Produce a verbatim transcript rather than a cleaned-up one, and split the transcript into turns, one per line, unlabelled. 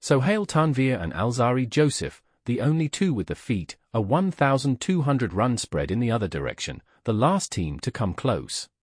Sohail Tanvir and Alzari Joseph, the only two with the feat, a one thousand two hundred run spread in the other direction, the last team to come close.